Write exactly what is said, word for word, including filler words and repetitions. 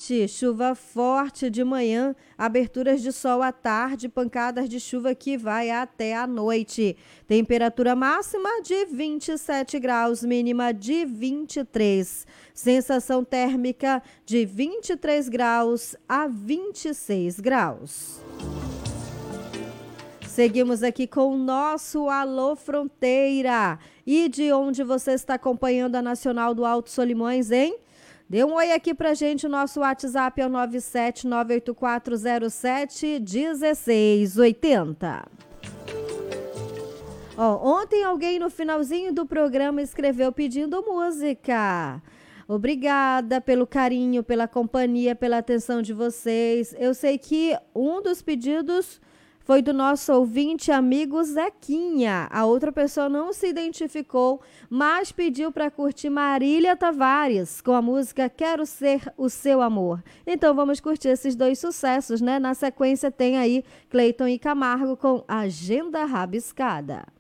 noite, chuva forte de manhã, aberturas de sol à tarde, pancadas de chuva que vai até a noite. Temperatura máxima de vinte e sete graus, mínima de vinte e três. Sensação térmica de vinte e três graus a vinte e seis graus. Seguimos aqui com o nosso Alô Fronteira. E de onde você está acompanhando a Nacional do Alto Solimões, hein? Dê um oi aqui pra gente, o nosso WhatsApp é o nove sete nove oito quatro zero sete um seis oito zero. Ó, ontem alguém no finalzinho do programa escreveu pedindo música. Obrigada pelo carinho, pela companhia, pela atenção de vocês. Eu sei que um dos pedidos foi do nosso ouvinte amigo Zequinha. A outra pessoa não se identificou, mas pediu para curtir Marília Tavares com a música Quero Ser o Seu Amor. Então vamos curtir esses dois sucessos, né? Na sequência tem aí Cleiton e Camargo com Agenda Rabiscada.